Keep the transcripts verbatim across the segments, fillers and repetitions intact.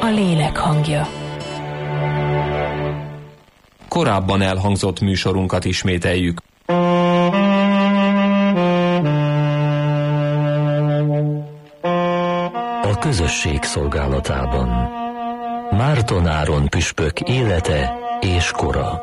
a lélek hangja. Korábban elhangzott műsorunkat ismételjük. A közösség szolgálatában Márton Áron püspök élete és kora.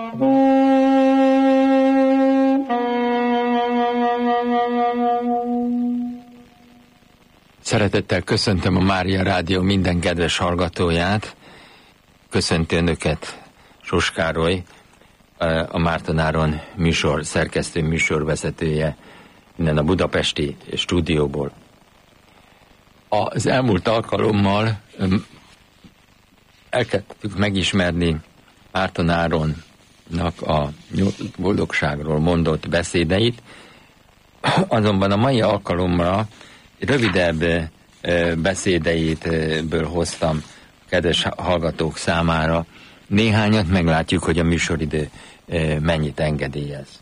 Szeretettel köszöntöm a Mária Rádió minden kedves hallgatóját. Köszönti önöket Sós Károly, a Márton Áron műsor szerkesztő, műsorvezetője innen a budapesti stúdióból. Az elmúlt alkalommal elkezdtük megismerni Márton Áronnak a boldogságról mondott beszédeit, azonban a mai alkalomra rövidebb beszédeitből hoztam kedves hallgatók számára néhányat, meglátjuk, hogy a műsoridő mennyit engedélyez.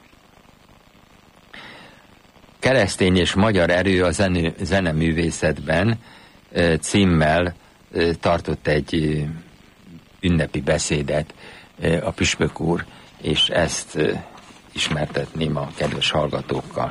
Keresztény és magyar erő a zenő, zeneművészetben címmel tartott egy ünnepi beszédet a püspök úr, és ezt ismertetném a kedves hallgatókkal.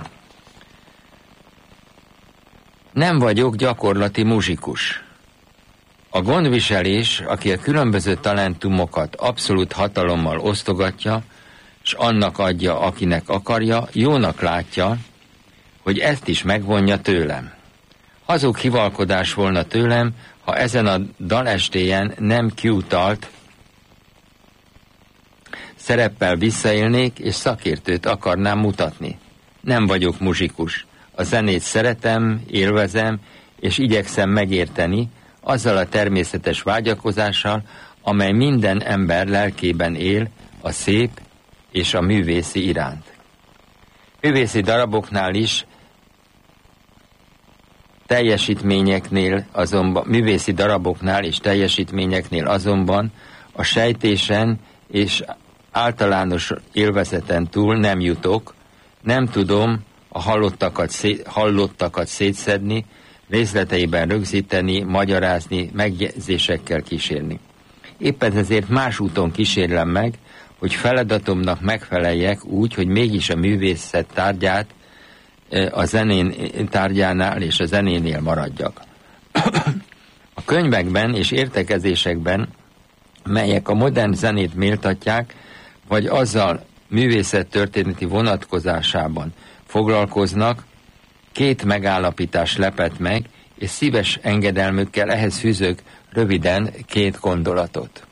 Nem vagyok gyakorlati muzsikus. A gondviselés, aki a különböző talentumokat abszolút hatalommal osztogatja, és annak adja, akinek akarja, jónak látja, hogy ezt is megvonja tőlem. Hazug hivalkodás volna tőlem, ha ezen a dalestéjen nem kiutalt szereppel visszaélnék, és szakértőt akarnám mutatni. Nem vagyok muzsikus. A zenét szeretem, élvezem, és igyekszem megérteni, azzal a természetes vágyakozással, amely minden ember lelkében él a szép és a művészi iránt. Művészi daraboknál is, teljesítményeknél azonban, művészi daraboknál és teljesítményeknél azonban a sejtésen és általános élvezeten túl nem jutok, nem tudom a hallottakat, szé- hallottakat szétszedni, részleteiben rögzíteni, magyarázni, megjegyzésekkel kísérni. Éppen ezért más úton kísérlem meg, hogy feladatomnak megfeleljek úgy, hogy mégis a művészet tárgyát a zenén tárgyánál és a zenénél maradjak. A könyvekben és értekezésekben, melyek a modern zenét méltatják, vagy azzal művészettörténeti vonatkozásában foglalkoznak, két megállapítás lepett meg, és szíves engedelmükkel ehhez fűzök röviden két gondolatot.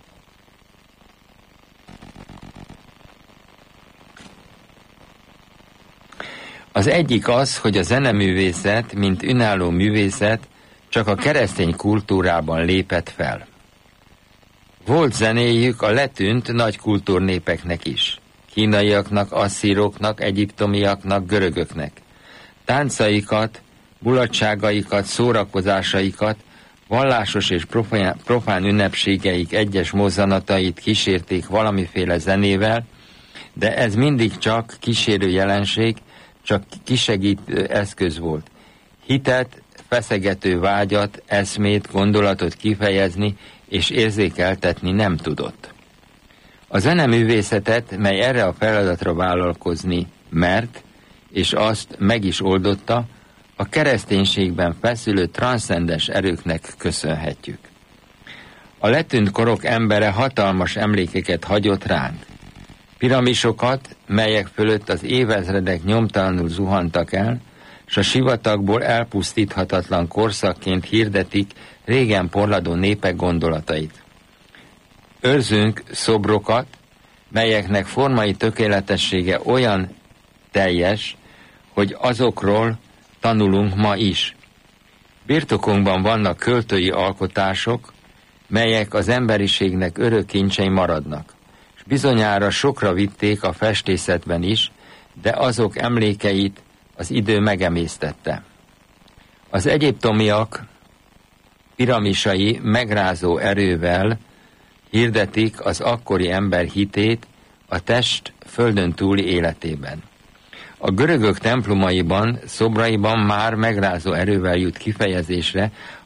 Az egyik az, hogy a zeneművészet, mint önálló művészet csak a keresztény kultúrában lépett fel. Volt zenéjük a letűnt nagy kultúrnépeknek is, kínaiaknak, asszíroknak, egyiptomiaknak, görögöknek. Táncaikat, mulatságaikat, szórakozásaikat, vallásos és profán, profán ünnepségeik egyes mozzanatait kísérték valamiféle zenével, de ez mindig csak kísérő jelenség, csak kisegítő eszköz volt. Hitet, feszegető vágyat, eszmét, gondolatot kifejezni és érzékeltetni nem tudott. A zeneművészetet, mely erre a feladatra vállalkozni mert, és azt meg is oldotta, a kereszténységben feszülő transzcendes erőknek köszönhetjük. A letűnt korok embere hatalmas emlékeket hagyott ránk. Piramisokat, melyek fölött az évezredek nyomtalanul zuhantak el, s a sivatagból elpusztíthatatlan korszakként hirdetik régen porladó népek gondolatait. Őrzünk szobrokat, melyeknek formai tökéletessége olyan teljes, hogy azokról tanulunk ma is. Birtokunkban vannak költői alkotások, melyek az emberiségnek örök kincsei maradnak, és bizonyára sokra vitték a festészetben is, de azok emlékeit az idő megemésztette. Az egyiptomiak piramisai megrázó erővel hirdetik az akkori ember hitét a test földön túli életében. A görögök templomaiban, szobraiban már megrázó erővel jut kifejezésre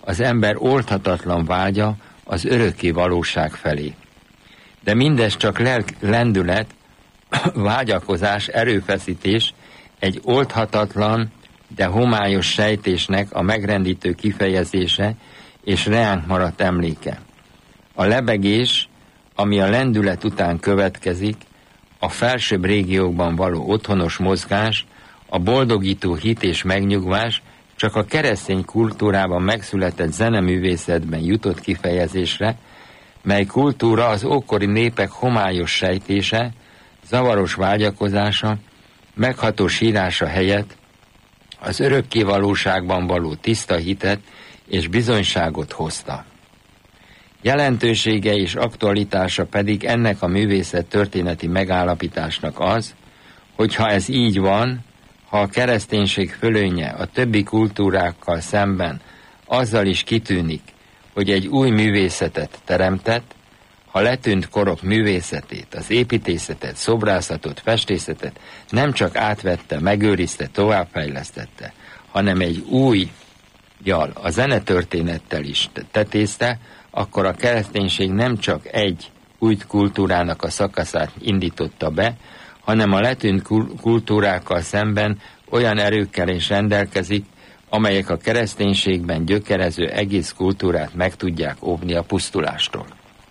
az ember oldhatatlan vágya az örökké valóság felé. De mindez csak lelk, lendület, vágyakozás, erőfeszítés, egy oldhatatlan, de homályos sejtésnek a megrendítő kifejezése és reánk maradt emléke. A lebegés, ami a lendület után következik, a felsőbb régiókban való otthonos mozgás, a boldogító hit és megnyugvás csak a keresztény kultúrában megszületett zeneművészetben jutott kifejezésre, mely kultúra az ókori népek homályos sejtése, zavaros vágyakozása, megható sírása helyett az örökké valóságban való tiszta hitet és bizonyságot hozta. Jelentősége és aktualitása pedig ennek a művészet történeti megállapításnak az, hogy ha ez így van, ha a kereszténység fölönye a többi kultúrákkal szemben azzal is kitűnik, hogy egy új művészetet teremtett, ha letűnt korok művészetét, az építészetet, szobrászatot, festészetet nem csak átvette, megőrizte, továbbfejlesztette, hanem egy új jal, a zenetörténettel is tetézte, akkor a kereszténység nem csak egy új kultúrának a szakaszát indította be, hanem a letűnt kultúrákkal szemben olyan erőkkel is rendelkezik, amelyek a kereszténységben gyökerező egész kultúrát meg tudják óvni a pusztulástól.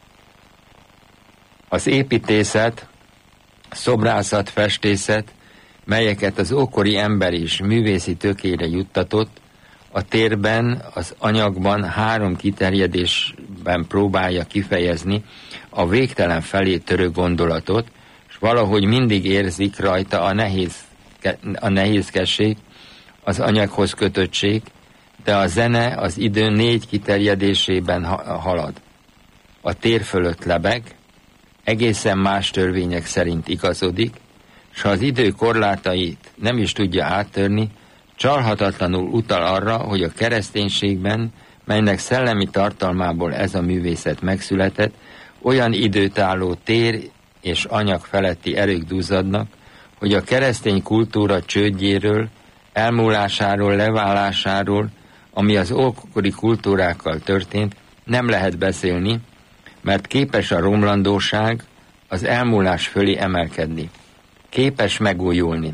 Az építészet, szobrászat, festészet, melyeket az ókori ember is művészi tökére juttatott, a térben, az anyagban három kiterjedésben próbálja kifejezni a végtelen felé törő gondolatot, és valahogy mindig érzik rajta a, nehéz, a nehézkesség, az anyaghoz kötöttség, de a zene az idő négy kiterjedésében halad. A tér fölött lebeg, egészen más törvények szerint igazodik, s ha az idő korlátait nem is tudja áttörni, csalhatatlanul utal arra, hogy a kereszténységben, melynek szellemi tartalmából ez a művészet megszületett, olyan időtálló tér és anyag feletti erők duzzadnak, hogy a keresztény kultúra csődjéről, elmúlásáról, leválásáról, ami az ókori kultúrákkal történt, nem lehet beszélni, mert képes a romlandóság az elmúlás fölé emelkedni. Képes megújulni.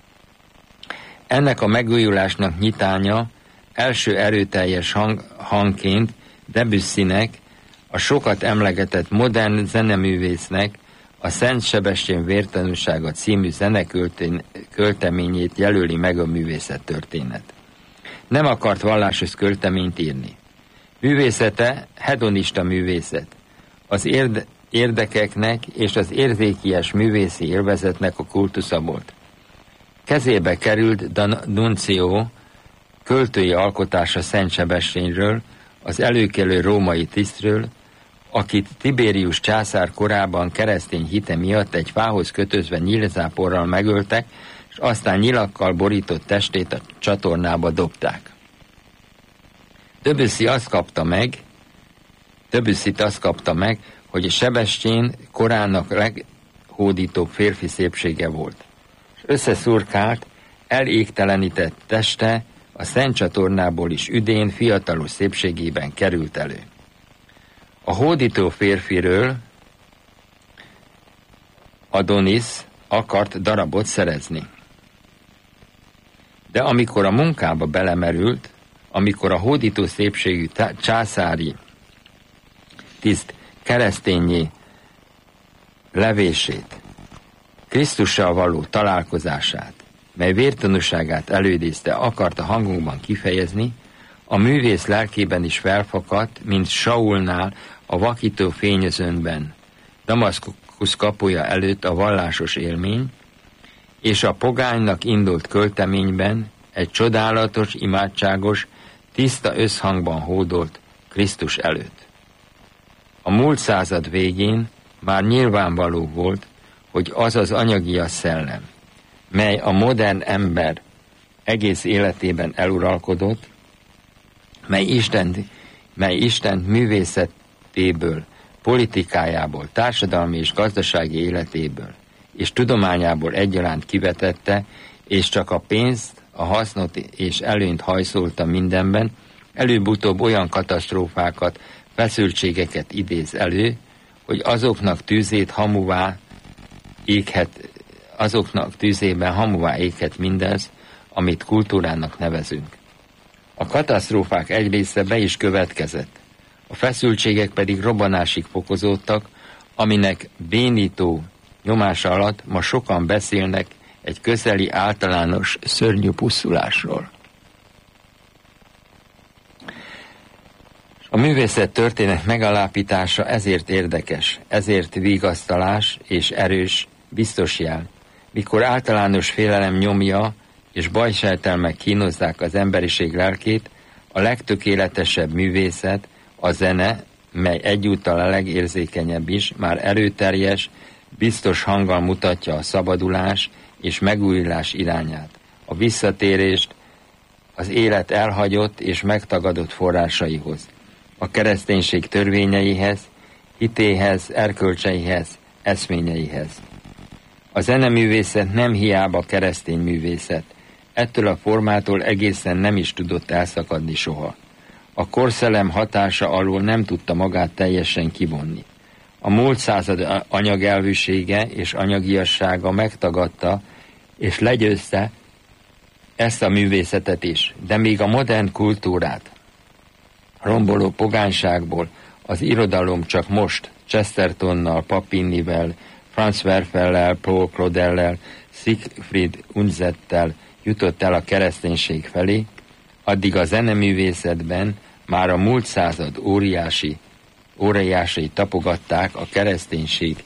Ennek a megújulásnak nyitánya első erőteljes hang, hangként Debussynek, a sokat emlegetett modern zeneművésznek a Szent Sebestyén vértanúsága című zenekölteményét jelöli meg a művészet történet. Nem akart vallásos költeményt írni. Művészete hedonista művészet. Az érde, érdekeknek és az érzékies művészi élvezetnek a kultusza volt. Kezébe került D'Annunzio költői alkotása Szent Sebestyénről, az előkelő római tisztről, akit Tiberius császár korában keresztény hite miatt egy fához kötözve nyílzáporral megöltek, és aztán nyilakkal borított testét a csatornába dobták. Debussy azt kapta meg, Debussyt azt kapta meg, hogy a Sebestyén korának leghódítóbb férfi szépsége volt. És összeszurkált, elégtelenített teste a Szent csatornából is üdén, fiatalos szépségében került elő. A hódító férfiről Adonis akart darabot szerezni. De amikor a munkába belemerült, amikor a hódító szépségű császári tiszt keresztényé levését, Krisztussal való találkozását, mely vértanúságát elődézte, akarta hangunkban kifejezni, a művész lelkében is felfakadt, mint Saulnál a vakító fényözönben, Damaszkusz kapuja előtt a vallásos élmény, és a pogánynak indult költeményben egy csodálatos, imádságos, tiszta összhangban hódolt Krisztus előtt. A múlt század végén már nyilvánvaló volt, hogy az az anyagias szellem, mely a modern ember egész életében eluralkodott, mely Isten, mely Isten művészetéből, politikájából, társadalmi és gazdasági életéből és tudományából egyaránt kivetette, és csak a pénzt, a hasznot és előnyt hajszolta mindenben, előbb-utóbb olyan katasztrófákat, feszültségeket idéz elő, hogy azoknak tűzét hamuvá éghet, azoknak tűzében hamuvá éghet mindez, amit kultúrának nevezünk. A katasztrófák egy része be is következett, a feszültségek pedig robbanásig fokozódtak, aminek bénító nyomása alatt ma sokan beszélnek egy közeli általános szörnyű pusztulásról. A művészet történet megalapítása ezért érdekes, ezért vigasztalás és erős, biztos jel. Mikor általános félelem nyomja és bajsejtelmek kínozzák az emberiség lelkét, a legtökéletesebb művészet, a zene, mely egyúttal a legérzékenyebb is, már erőteljes, biztos hanggal mutatja a szabadulás és megújulás irányát, a visszatérést az élet elhagyott és megtagadott forrásaihoz, a kereszténység törvényeihez, hitéhez, erkölcseihez, eszményeihez. A zeneművészet nem hiába keresztény művészet, ettől a formától egészen nem is tudott elszakadni soha. A korszellem hatása alól nem tudta magát teljesen kivonni. A múlt század anyagelvűsége és anyagiassága megtagadta és legyőzte ezt a művészetet is, de még a modern kultúrát romboló pogányságból az irodalom csak most Chestertonnal, Papinivel, Franz Werfellel, Paul Claudellel, Siegfried Unzettel jutott el a kereszténység felé, addig a zeneművészetben már a múlt század óriási, óriásai tapogatták a kereszténység,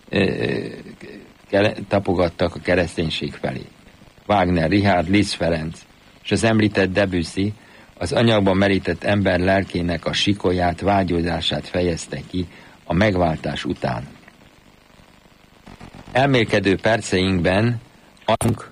kere, tapogattak a kereszténység felé. Wagner, Richard, Liszt Ferenc és az említett Debussy az anyagban merített ember lelkének a sikolyát, vágyódását fejezte ki a megváltás után. Elmélkedő perceinkben anunk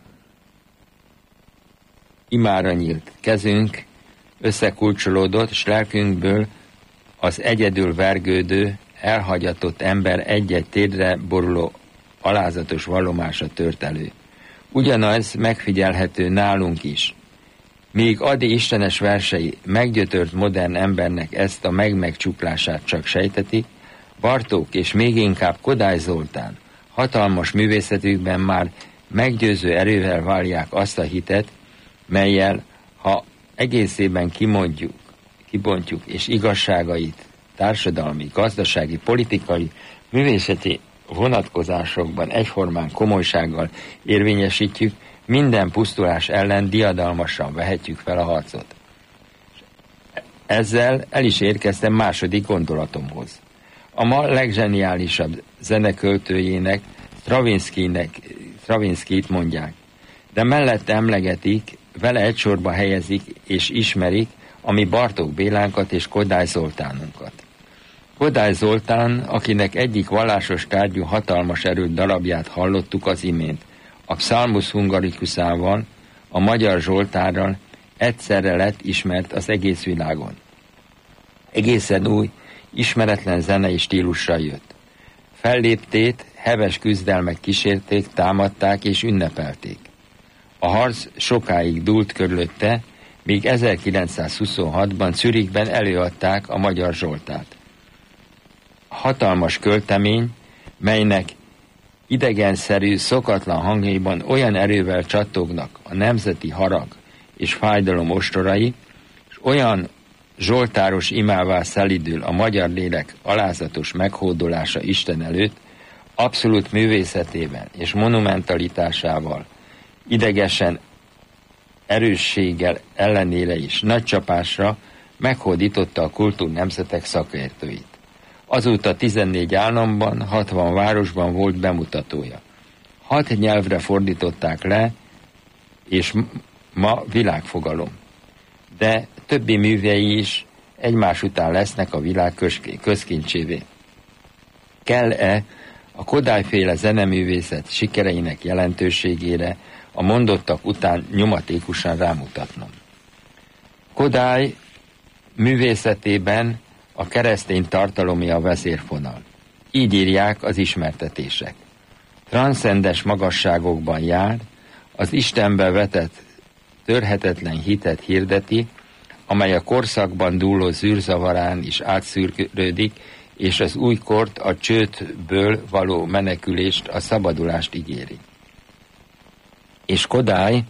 imára nyílt kezünk összekulcsolódott, s lelkünkből az egyedül vergődő, elhagyatott ember egy-egy térdre boruló alázatos vallomása tört elő. Ugyanaz megfigyelhető nálunk is. Míg Ady istenes versei meggyötört modern embernek ezt a meg-megcsuklását csak sejtetik, Bartók és még inkább Kodály Zoltán hatalmas művészetükben már meggyőző erővel vallják azt a hitet, mellyel, ha egészében kimondjuk, kibontjuk és igazságait társadalmi, gazdasági, politikai, művészeti vonatkozásokban egyformán komolysággal érvényesítjük, minden pusztulás ellen diadalmasan vehetjük fel a harcot. Ezzel el is érkeztem második gondolatomhoz. A ma legzseniálisabb zeneköltőjének, Stravinskynek, Stravinskyt mondják, de mellette emlegetik, vele egy sorba helyezik és ismerik a mi Bartók Bélánkat és Kodály Zoltánunkat. Kodály Zoltán, akinek egyik vallásos tárgyú hatalmas erőt darabját hallottuk az imént, a Psalmus Hungaricusával, a magyar Zsoltárral egyszerre lett ismert az egész világon. Egészen új, ismeretlen zenei stílussal jött. Felléptét heves küzdelmek kísérték, támadták és ünnepelték. A harc sokáig dúlt körülötte, míg ezerkilencszázhuszonhatban Zürichben előadták a magyar Zsoltárt. Hatalmas költemény, melynek idegenszerű, szokatlan hangjaiban olyan erővel csattognak a nemzeti harag és fájdalom ostorai, és olyan zsoltáros imává szelidül a magyar lélek alázatos meghódolása Isten előtt, abszolút művészetében és monumentalitásával, idegesen erősséggel ellenére is nagy csapásra meghódította a kultúrnemzetek szakértőit. Azóta tizennégy államban, hatvan városban volt bemutatója. Hat nyelvre fordították le, és ma világfogalom. De többi művei is egymás után lesznek a világ közkincsévé. Kell-e a Kodályféle zeneművészet sikereinek jelentőségére a mondottak után nyomatékosan rámutatnom? Kodály művészetében a keresztény tartalomé a vezérfonal. Így írják az ismertetések. Transzcendes magasságokban jár, az Istenbe vetett törhetetlen hitet hirdeti, amely a korszakban dúló zűrzavarán is átszűrődik, és az új kort, a csőtből való menekülést, a szabadulást ígéri. És Kodály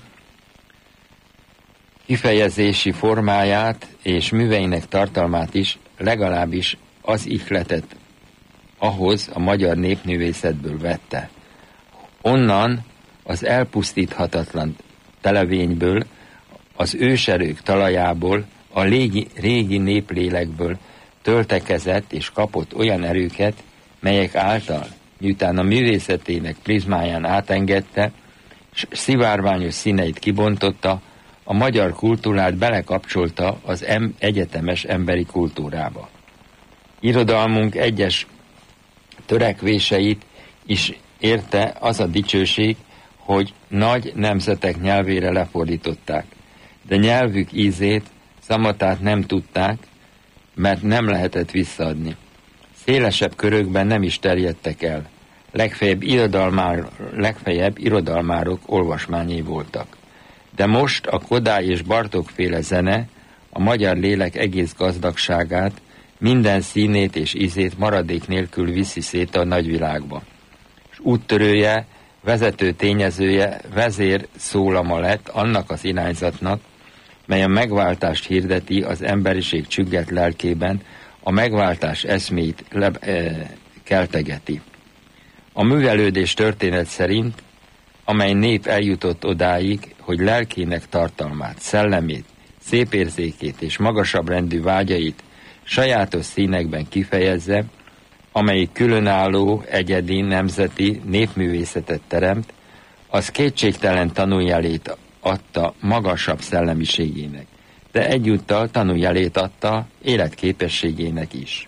kifejezési formáját és műveinek tartalmát is legalábbis az ihletet ahhoz a magyar népművészetből vette. Onnan az elpusztíthatatlan televényből, az őserők talajából, a légi, régi néplélekből töltekezett és kapott olyan erőket, melyek által, miután a művészetének prizmáján átengedte, s szivárványos színeit kibontotta, a magyar kultúrát belekapcsolta az em- egyetemes emberi kultúrába. Irodalmunk egyes törekvéseit is érte az a dicsőség, hogy nagy nemzetek nyelvére lefordították, de nyelvük ízét, szamatát nem tudták, mert nem lehetett visszaadni. Szélesebb körökben nem is terjedtek el, legfeljebb, irodalmár, legfeljebb irodalmárok olvasmányai voltak. De most a Kodály és Bartók féle zene a magyar lélek egész gazdagságát, minden színét és ízét maradék nélkül viszi szét a nagyvilágba. És úttörője, vezető tényezője, vezér szólama lett annak az irányzatnak, mely a megváltást hirdeti az emberiség csügget lelkében, a megváltás eszmét le, e, keltegeti. A művelődés történet szerint, amely nép eljutott odáig, hogy lelkének tartalmát, szellemét, szépérzékét és magasabb rendű vágyait sajátos színekben kifejezze, amelyik különálló, egyedi, nemzeti népművészetet teremt, az kétségtelen tanújelét adta magasabb szellemiségének, de egyúttal tanújelét adta életképességének is.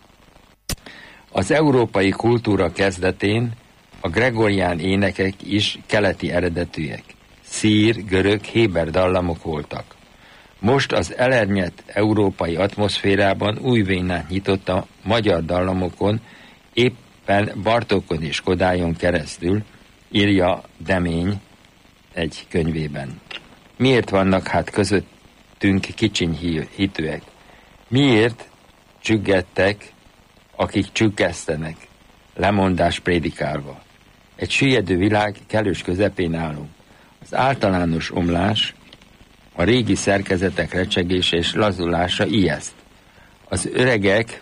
Az európai kultúra kezdetén a gregorián énekek is keleti eredetűek. Szír, görög, héber dallamok voltak. Most az elernyett európai atmoszférában új vénát nyitott a magyar dallamokon, éppen Bartókon és Kodályon keresztül, írja Demény egy könyvében. Miért vannak hát közöttünk kicsiny hitűek? Miért csüggettek, akik csüggesztenek, lemondás prédikálva? Egy süllyedő világ kellős közepén állunk. Az általános omlás, a régi szerkezetek recsegése és lazulása ijeszt. Az öregek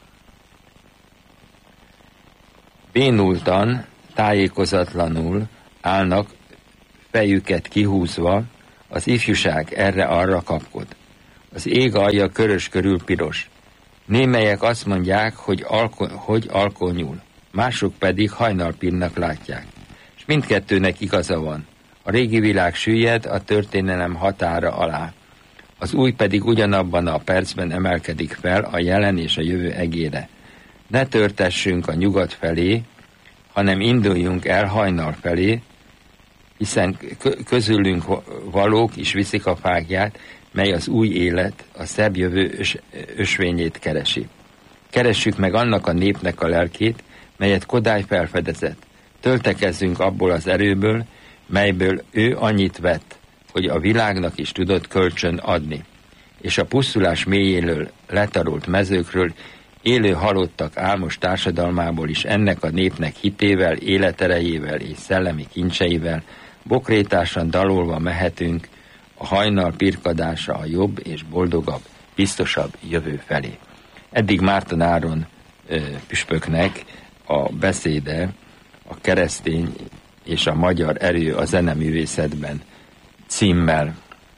bénultan, tájékozatlanul állnak, fejüket kihúzva, az ifjúság erre-arra kapkod. Az ég alja körös körül piros. Némelyek azt mondják, hogy, alko- hogy alkonyul, mások pedig hajnalpirnak látják. És mindkettőnek igaza van. A régi világ süllyed a történelem határa alá. Az új pedig ugyanabban a percben emelkedik fel a jelen és a jövő egére. Ne törtessünk a nyugat felé, hanem induljunk el hajnal felé, hiszen közülünk valók is viszik a fáklyát, mely az új élet, a szebb jövő ös, ösvényét keresi. Keressük meg annak a népnek a lelkét, melyet Kodály felfedezett. Töltekezzünk abból az erőből, melyből ő annyit vett, hogy a világnak is tudott kölcsön adni. És a pusztulás mélyéről, letarolt mezőkről, élő halottak álmos társadalmából is ennek a népnek hitével, életerejével és szellemi kincseivel bokrétásan dalolva mehetünk a hajnal pirkadása a jobb és boldogabb, biztosabb jövő felé. Eddig Márton Áron ö, püspöknek a beszéde a keresztény és a magyar erő a zeneművészetben címmel.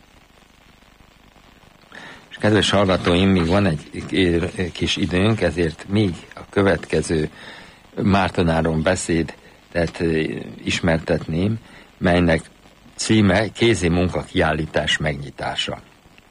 És kedves hallgatóim, még van egy kis időnk, ezért még a következő Márton Áron beszédet ismertetném, melynek címe Kézi munka kiállítás megnyitása.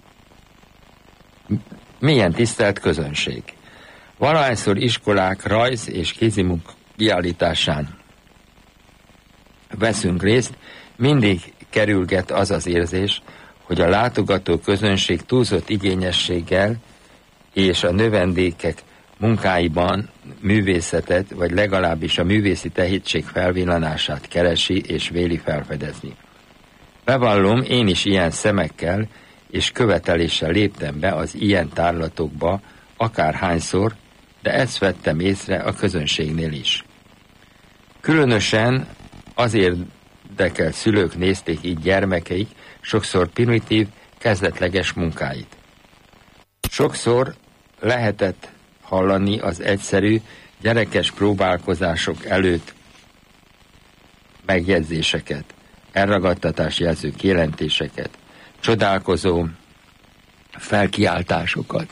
Milyen tisztelt közönség! Valahányszor iskolák rajz és kézi munka kiállításán veszünk részt, mindig kerülget az az érzés, hogy a látogató közönség túlzott igényességgel és a növendékek munkáiban művészetet, vagy legalábbis a művészi tehetség felvillanását keresi és véli felfedezni. Bevallom, én is ilyen szemekkel és követeléssel léptem be az ilyen tárlatokba akárhányszor, de ezt vettem észre a közönségnél is. Különösen az érdekelt szülők nézték így gyermekeik sokszor primitív, kezdetleges munkáit. Sokszor lehetett hallani az egyszerű, gyerekes próbálkozások előtt megjegyzéseket, elragadtatásjelző kijelentéseket, csodálkozó felkiáltásokat,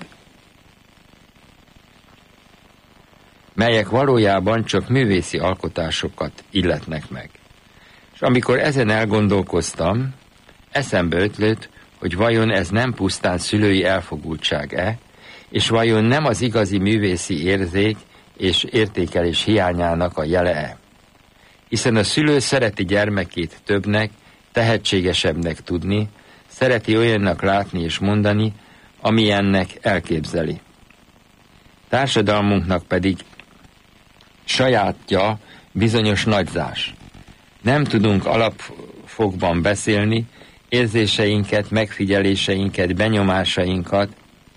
melyek valójában csak művészi alkotásokat illetnek meg. És amikor ezen elgondolkoztam, eszembe ötlött, hogy vajon ez nem pusztán szülői elfogultság-e, és vajon nem az igazi művészi érzék és értékelés hiányának a jele-e. Hiszen a szülő szereti gyermekét többnek, tehetségesebbnek tudni, szereti olyannak látni és mondani, amilyennek elképzeli. Társadalmunknak pedig sajátja bizonyos nagyzás. Nem tudunk alapfokban beszélni, érzéseinket, megfigyeléseinket, benyomásainkat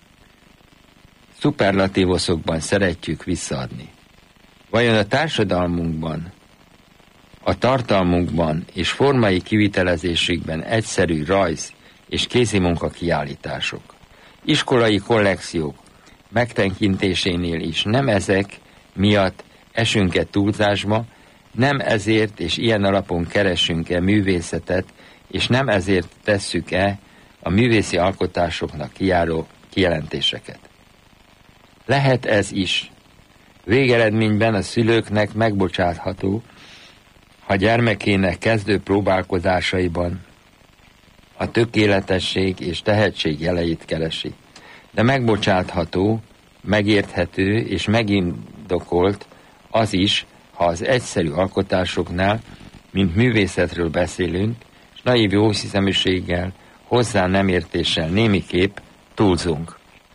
szuperlatívoszokban szeretjük visszaadni. Vajon a társadalmunkban, a tartalmunkban és formai kivitelezésükben egyszerű rajz és kézimunka kiállítások, iskolai kollekciók megtekintésénél is nem ezek miatt esünk-e túlzásba, nem ezért és ilyen alapon keresünk-e művészetet, és nem ezért tesszük-e a művészi alkotásoknak kijáró kijelentéseket. Lehet ez is. Végeredményben a szülőknek megbocsátható, ha gyermekének kezdő próbálkozásaiban a tökéletesség és tehetség jeleit keresi. De megbocsátható, megérthető és megindokolt az is, ha az egyszerű alkotásoknál, mint művészetről beszélünk, és naív jóhiszeműséggel, hozzá nem értéssel némiképp túlzunk.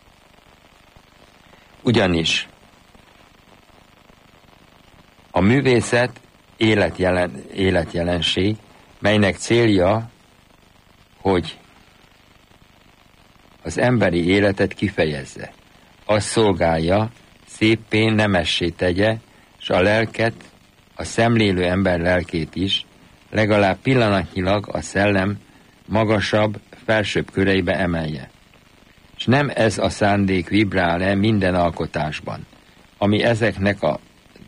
Ugyanis a művészet életjelen, életjelenség, melynek célja, hogy az emberi életet kifejezze. Azt szolgálja, széppé nemessé tegye, s a lelket, a szemlélő ember lelkét is, legalább pillanatnyilag a szellem magasabb, felsőbb köreibe emelje. És nem ez a szándék vibrál-e minden alkotásban, ami ezeknek a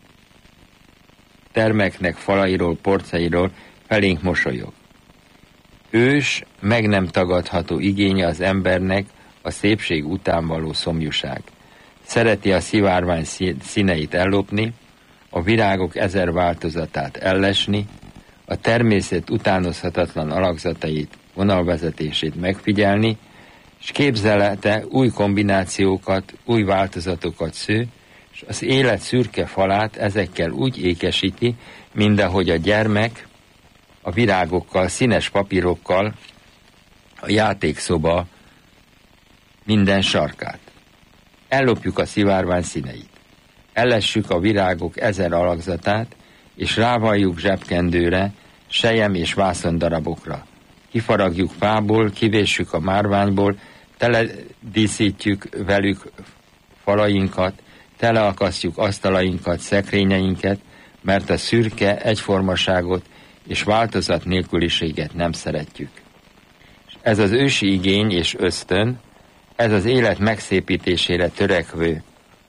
termeknek falairól, porcairól felénk mosolyog. Ős, meg nem tagadható igénye az embernek a szépség után való szomjúság. Szereti a szivárvány színeit ellopni, a virágok ezer változatát ellesni, a természet utánozhatatlan alakzatait, vonalvezetését megfigyelni, és képzelete új kombinációkat, új változatokat sző, és az élet szürke falát ezekkel úgy ékesíti, mindahogy a gyermek a virágokkal, színes papírokkal a játékszoba minden sarkát. Ellopjuk a szivárvány színeit, ellessük a virágok ezer alakzatát, és rávaljuk zsebkendőre, sejem és vászondarabokra. Kifaragjuk fából, kivéssük a márványból, teledíszítjük velük falainkat, teleakasztjuk asztalainkat, szekrényeinket, mert a szürke egyformaságot és változat nélküliséget nem szeretjük. Ez az ősi igény és ösztön, ez az élet megszépítésére törekvő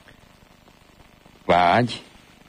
vágy,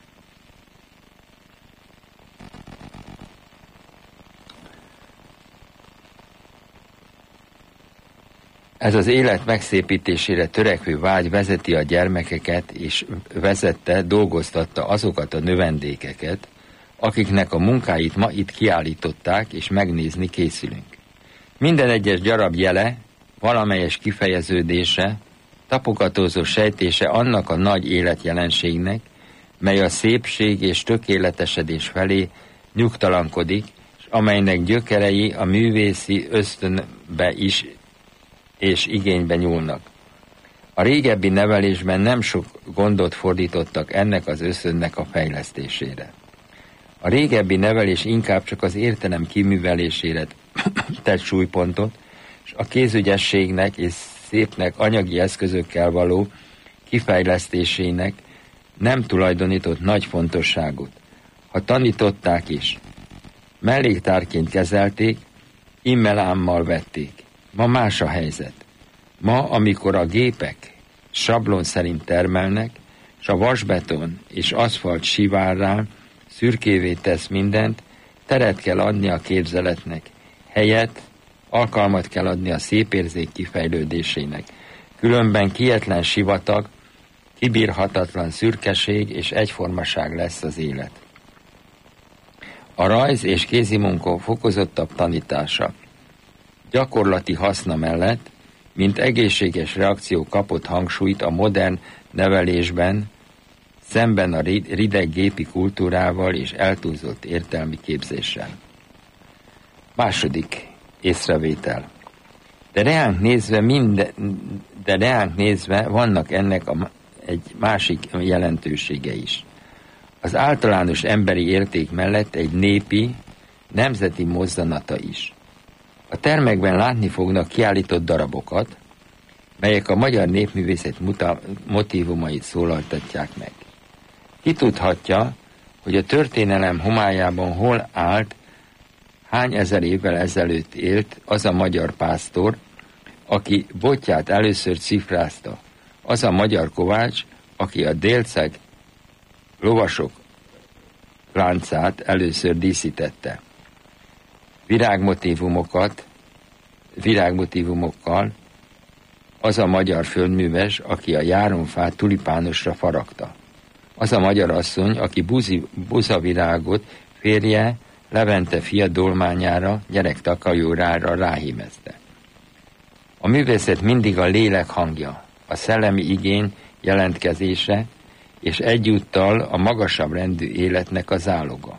Ez az élet megszépítésére törekvő vágy vezeti a gyermekeket, és vezette, dolgoztatta azokat a növendékeket, akiknek a munkáit ma itt kiállították, és megnézni készülünk. Minden egyes darab jele, valamelyes kifejeződése, tapogatózó sejtése annak a nagy életjelenségnek, mely a szépség és tökéletesedés felé nyugtalankodik, és amelynek gyökerei a művészi ösztönbe is és igénybe nyúlnak. A régebbi nevelésben nem sok gondot fordítottak ennek az ösztönnek a fejlesztésére. A régebbi nevelés inkább csak az értelem kiművelésére tett súlypontot, és a kézügyességnek és szépnek anyagi eszközökkel való kifejlesztésének nem tulajdonított nagy fontosságot. Ha tanították is, melléktárként kezelték, immelámmal vették. Ma más a helyzet. Ma, amikor a gépek sablon szerint termelnek, és a vasbeton és aszfalt sivárrá szürkévé tesz mindent, teret kell adni a képzeletnek, helyet, alkalmat kell adni a szépérzék kifejlődésének. Különben kietlen sivatag, kibírhatatlan szürkeség és egyformaság lesz az élet. A rajz és kézimunka fokozottabb tanítása gyakorlati haszna mellett, mint egészséges reakció kapott hangsúlyt a modern nevelésben, szemben a rideg gépi kultúrával és eltúlzott értelmi képzéssel. Második észrevétel. De reánk nézve, minden, de reánk nézve vannak ennek a, egy másik jelentősége is. Az általános emberi érték mellett egy népi, nemzeti mozzanata is. A termekben látni fognak kiállított darabokat, melyek a magyar népművészet motívumait szólaltatják meg. Ki tudhatja, hogy a történelem homályában hol állt, hány ezer évvel ezelőtt élt az a magyar pásztor, aki botját először cifrázta, az a magyar kovács, aki a délceg lovasok láncát először díszítette. Virágmotívumokat, virágmotívumokkal az a magyar földműves, aki a járonfát tulipánosra faragta. Az a magyar asszony, aki buzi, buzavirágot férje Levente fia dolmányára, gyerektakajórára ráhímezte. A művészet mindig a lélek hangja, a szellemi igény jelentkezése, és egyúttal a magasabb rendű életnek a záloga.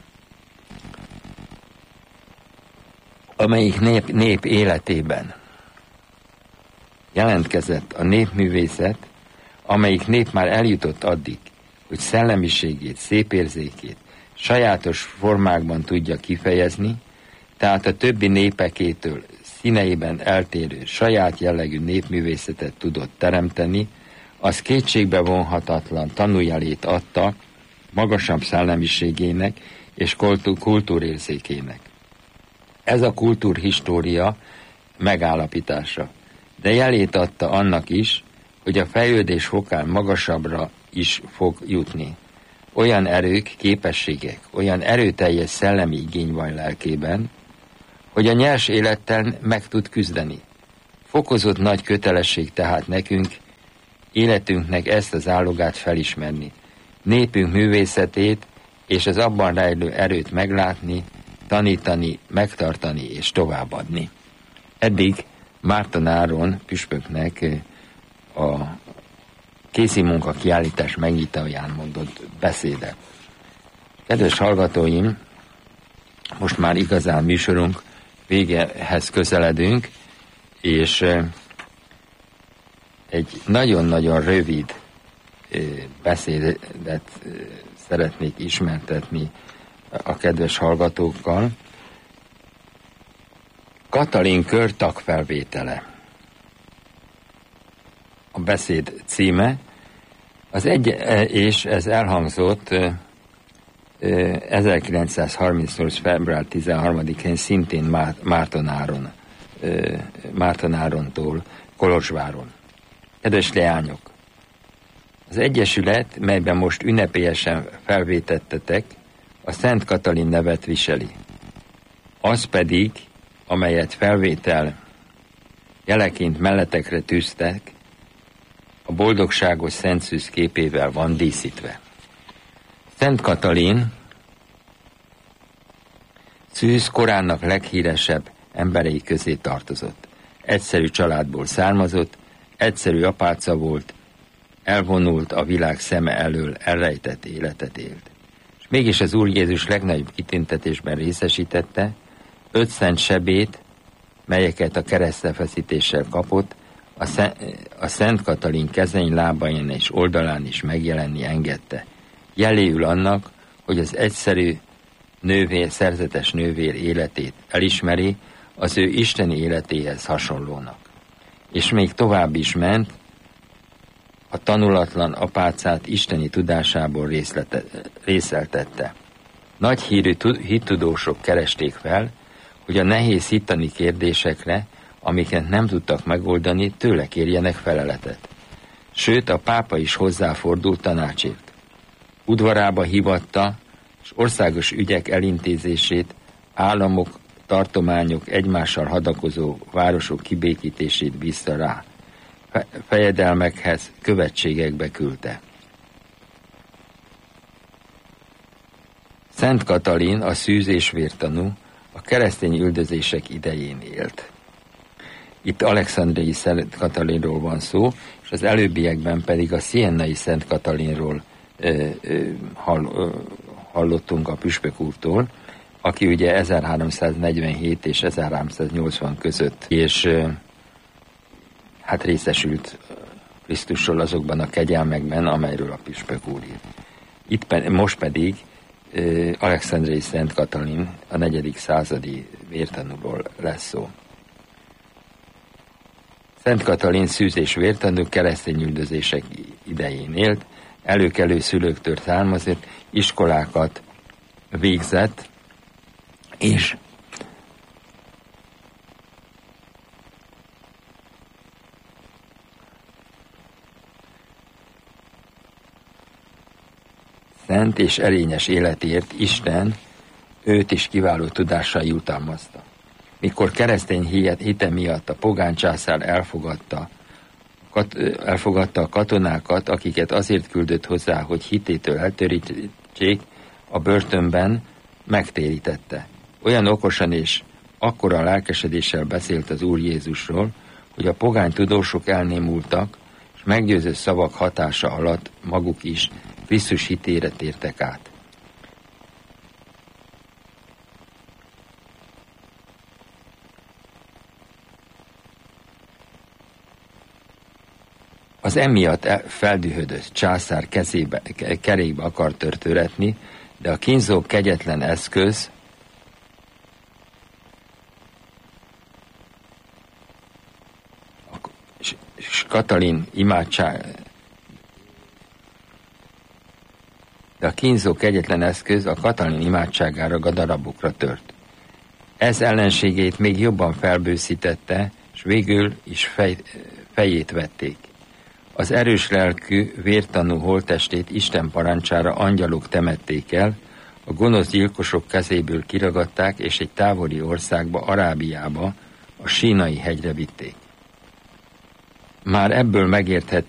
Amelyik nép, nép életében jelentkezett a népművészet, amelyik nép már eljutott addig, hogy szellemiségét, szépérzékét sajátos formákban tudja kifejezni, tehát a többi népekétől színeiben eltérő, saját jellegű népművészetet tudott teremteni, az kétségbe vonhatatlan tanújelét adta magasabb szellemiségének és kultúrérzékének. Ez a kultúrhistória megállapítása, de jelét adta annak is, hogy a fejlődés fokán magasabbra is fog jutni. Olyan erők, képességek, olyan erőteljes szellemi igény van lelkében, hogy a nyers élettel meg tud küzdeni. Fokozott nagy kötelesség tehát nekünk, életünknek ezt az állogát felismerni, népünk művészetét és az abban rejlő erőt meglátni, tanítani, megtartani és továbbadni. Eddig Márton Áron püspöknek a kézimunka kiállítás megnyitóján mondott beszéde. Kedves hallgatóim, most már igazán műsorunk végehez közeledünk, és egy nagyon-nagyon rövid beszédet szeretnék ismertetni a kedves hallgatókkal. Katalin kör tagfelvétele. A beszéd címe, az egy, és ez elhangzott ezerkilencszázharmincnyolc. február tizenharmadikán szintén Márton Áron, Márton Árontól Kolozsváron. Kedves leányok! Az egyesület, melyben most ünnepélyesen felvétettetek, a Szent Katalin nevet viseli. Az pedig, amelyet felvétel jeleként melletekre tűztek, a boldogságos Szent Szűz képével van díszítve. Szent Katalin Szűz korának leghíresebb emberei közé tartozott. Egyszerű családból származott, egyszerű apáca volt, elvonult a világ szeme elől, elrejtett életet élt. És mégis az Úr Jézus legnagyobb kitüntetésben részesítette, öt szent sebét, melyeket a keresztelfeszítéssel kapott, a, Szent, a Szent Katalin kezén, lábain és oldalán is megjelenni engedte. Jeléül annak, hogy az egyszerű nővér, szerzetes nővér életét elismeri, az ő isteni életéhez hasonlónak. És még tovább is ment, a tanulatlan apácát isteni tudásából részlete, részeltette. Nagy hírű hittudósok keresték fel, hogy a nehéz hittani kérdésekre, amiket nem tudtak megoldani, tőle kérjenek feleletet. Sőt, a pápa is hozzáfordult tanácsért. Udvarába hívatta, és országos ügyek elintézését, államok, tartományok, egymással hadakozó városok kibékítését bízta rá. Fejedelmekhez, követségekbe küldte. Szent Katalin, a szűz és vértanú, a keresztény üldözések idején élt. Itt alexandriai Szent Katalinról van szó, és az előbbiekben pedig a sziennai Szent Katalinról ö, ö, hall, ö, hallottunk a püspök úrtól, aki ugye ezerháromszáznegyvenhét és ezerháromszáznyolcvan között, és ö, hát részesült Krisztusról azokban a kegyelmekben, amelyről a püspök úr ír. Itt pe, most pedig ö, alexandriai Szent Katalin, a negyedik századi vértanúról lesz szó. Szent Katalin szűz és vértanú keresztény üldözések idején élt, előkelő szülőktől származott, iskolákat végzett, és szent és erényes életért Isten őt is kiváló tudással jutalmazta. Mikor keresztény hite miatt a pogány császár elfogadta, kat, elfogadta a katonákat, akiket azért küldött hozzá, hogy hitétől eltörítsék, a börtönben megtérítette. Olyan okosan és akkora lelkesedéssel beszélt az Úr Jézusról, hogy a pogány tudósok elnémultak, és meggyőző szavak hatása alatt maguk is Krisztus hitére tértek át. Az emiatt feldühödött császár kezébe, kerékbe akart törtöretni, de a kínzó kegyetlen eszköz és Katalin imádság de a kínzó kegyetlen eszköz a Katalin imádságára gadarabokra tört. Ez ellenségét még jobban felbőszítette, és végül is fej, fejét vették. Az erős lelkű, vértanú holttestét Isten parancsára angyalok temették el, a gonosz gyilkosok kezéből kiragadták, és egy távoli országba, Arábiába, a Sínai hegyre vitték. Már ebből megérthető,